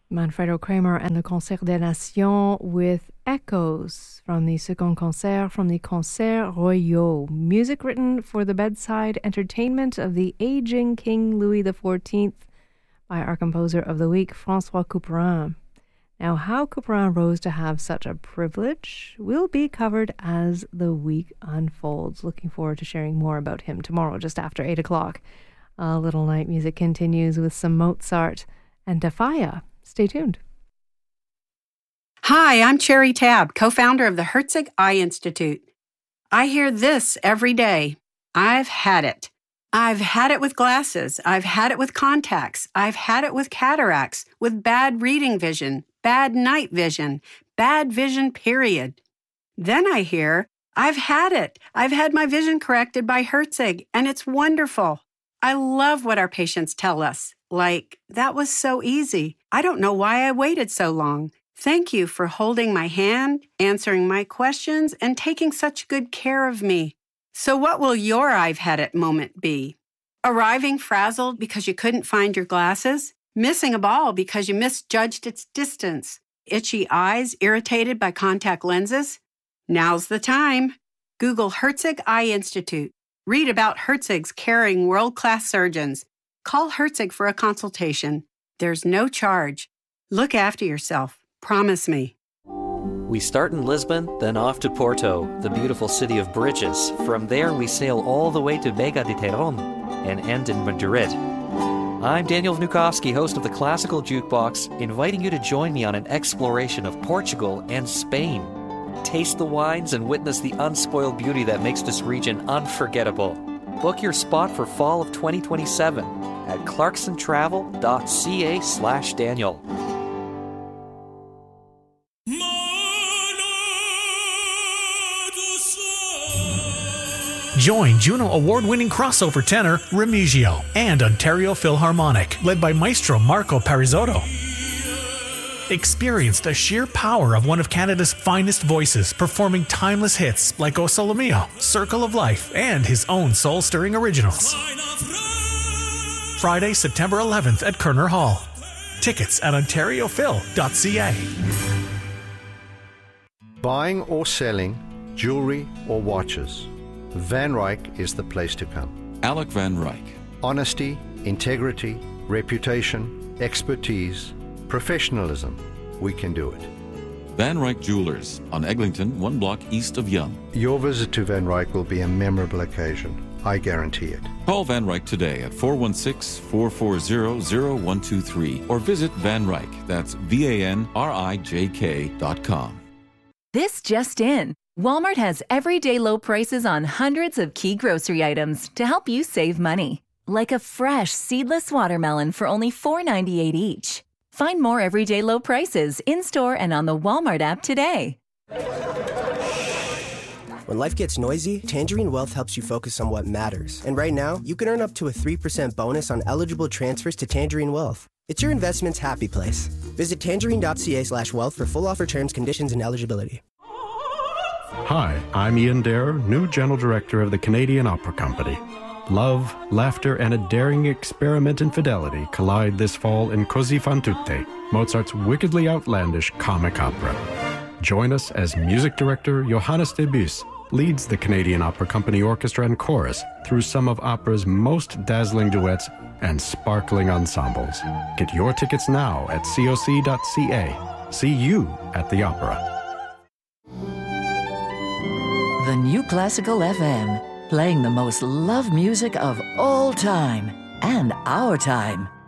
Manfredo Kramer and the Concert des Nations with Echoes from the Second Concert from the Concerts Royaux. Music written for the bedside entertainment of the aging King Louis XIV by our composer of the week, François Couperin. Now, how Couperin rose to have such a privilege will be covered as the week unfolds. Looking forward to sharing more about him tomorrow, just after 8 o'clock. Little Night Music continues with some Mozart and Defia. Stay tuned. Hi, I'm Cherry Tabb, co-founder of the Herzig Eye Institute. I hear this every day. I've had it. I've had it with glasses. I've had it with contacts. I've had it with cataracts, with bad reading vision, bad night vision, bad vision, period. Then I hear, I've had it. I've had my vision corrected by Herzig, and it's wonderful. I love what our patients tell us. Like, that was so easy. I don't know why I waited so long. Thank you for holding my hand, answering my questions, and taking such good care of me. So what will your I've had it moment be? Arriving frazzled because you couldn't find your glasses? Missing a ball because you misjudged its distance? Itchy eyes irritated by contact lenses? Now's the time. Google Herzig Eye Institute. Read about Herzig's caring world-class surgeons. Call Herzig for a consultation. There's no charge. Look after yourself. Promise me. We start in Lisbon, then off to Porto, the beautiful city of bridges. From there, we sail all the way to Vega de Teron and end in Madrid. I'm Daniel Vnukovsky, host of the Classical Jukebox, inviting you to join me on an exploration of Portugal and Spain. Taste the wines and witness the unspoiled beauty that makes this region unforgettable. Book your spot for fall of 2027 at clarksontravel.ca/Daniel. Join Juno Award-winning crossover tenor Remigio and Ontario Philharmonic, led by Maestro Marco Parisotto. Experience the sheer power of one of Canada's finest voices, performing timeless hits like O Sole Mio, Circle of Life, and his own soul-stirring originals. Friday, September 11th at Kerner Hall. Tickets at ontariophil.ca. Buying or selling jewelry or watches, Van Ryck is the place to come. Alec Van Ryck. Honesty, integrity, reputation, expertise, professionalism. We can do it. Van Ryck Jewelers on Eglinton, 1 block east of Yonge. Your visit to Van Ryck will be a memorable occasion. I guarantee it. Call Van Ryck today at 416-440-0123 or visit Van Ryck. That's VANRIJK.com. This just in. Walmart has everyday low prices on hundreds of key grocery items to help you save money. Like a fresh seedless watermelon for only $4.98 each. Find more everyday low prices in-store and on the Walmart app today. When life gets noisy, Tangerine Wealth helps you focus on what matters. And right now, you can earn up to a 3% bonus on eligible transfers to Tangerine Wealth. It's your investment's happy place. Visit tangerine.ca/wealth for full offer terms, conditions, and eligibility. Hi, I'm Ian Dare, new General Director of the Canadian Opera Company. Love, laughter, and a daring experiment in fidelity collide this fall in Così fan tutte, Mozart's wickedly outlandish comic opera. Join us as music director Johannes Debussy leads the Canadian Opera Company Orchestra and Chorus through some of opera's most dazzling duets and sparkling ensembles. Get your tickets now at coc.ca. See you at the opera. The New Classical FM, playing the most loved music of all time and our time.